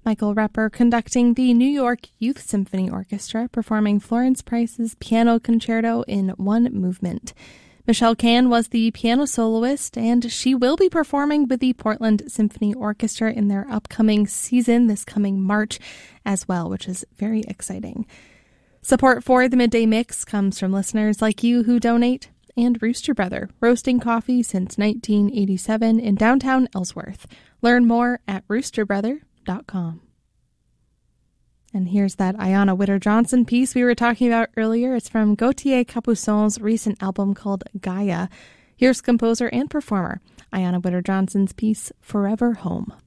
Michael Repper conducting the New York Youth Symphony Orchestra, performing Florence Price's Piano Concerto in one movement. Michelle Can was the piano soloist, and she will be performing with the Portland Symphony Orchestra in their upcoming season this coming March as well, which is very exciting. Support for the Midday Mix comes from listeners like you who donate, and Rooster Brother, roasting coffee since 1987 in downtown Ellsworth. Learn more at roosterbrother.com. And here's that Ayanna Witter-Johnson piece we were talking about earlier. It's from Gauthier Capuçon's recent album called Gaia. Here's composer and performer Ayanna Witter-Johnson's piece, Forever Home.